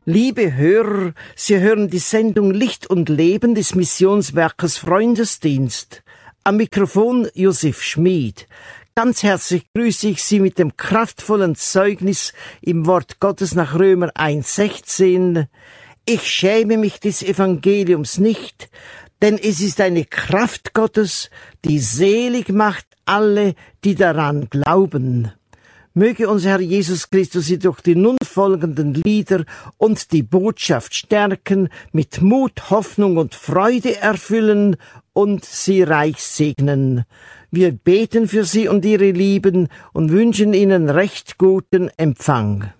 Liebe Hörer, Sie hören die Sendung Licht und Leben des Missionswerkes Freundesdienst. Am Mikrofon Josef Schmid. Ganz herzlich grüße ich Sie mit dem kraftvollen Zeugnis im Wort Gottes nach Römer 1,16. Ich schäme mich des Evangeliums nicht, denn es ist eine Kraft Gottes, die selig macht alle, die daran glauben. Möge unser Herr Jesus Christus Sie durch die nun folgenden Lieder und die Botschaft stärken, mit Mut, Hoffnung und Freude erfüllen und Sie reich segnen. Wir beten für Sie und Ihre Lieben und wünschen Ihnen recht guten Empfang.